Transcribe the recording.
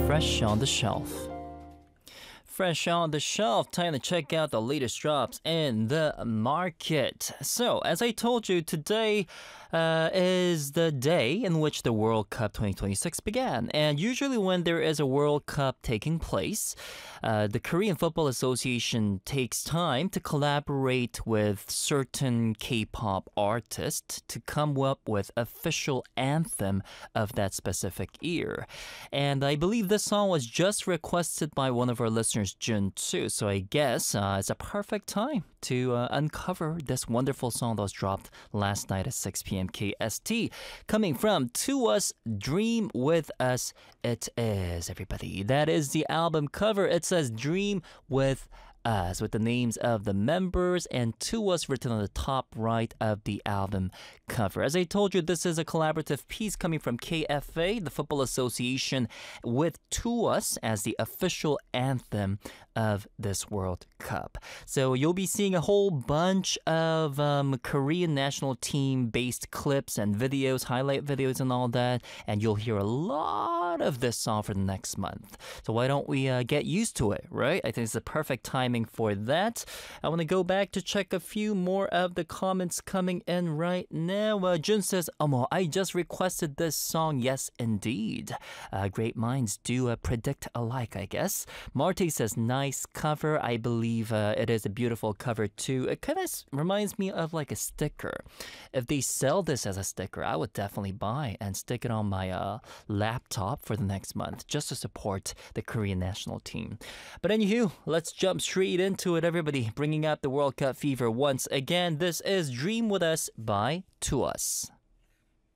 Fresh on the Shelf. Fresh on the shelf, time to check out the latest drops in the market. So, as I told you, today is the day in which the World Cup 2026 began. And usually when there is a World Cup taking place, the Korean Football Association takes time to collaborate with certain K-pop artists to come up with official anthem of that specific year. And I believe this song was just requested by one of our listeners, Jun too. So I guess it's a perfect time to uncover this wonderful song that was dropped last night at 6 p.m. KST. Coming from To Us, Dream With Us, it is, everybody. That is the album cover. It says Dream With Us with the names of the members and To Us written on the top right of the album cover. As I told you, this is a collaborative piece coming from KFA, the Football Association, with To Us as the official anthem of this World Cup. So you'll be seeing a whole bunch of Korean national team based clips and videos, highlight videos and all that, and you'll hear a lot of this song for the next month. So why don't we get used to it, right? I think it's the perfect timing for that. I want to go back to check a few more of the comments coming in right now. Jun says, I just requested this song. Yes, indeed. Great minds do predict alike, I guess. Marte says, nice cover. I believe it is a beautiful cover too. It kind of reminds me of like a sticker. If they sell this as a sticker, I would definitely buy and stick it on my laptop for the next month just to support the Korean national team. But anywho, let's jump straight into it, everybody. Bringing up the World Cup fever once again. This is Dream With Us by To Us.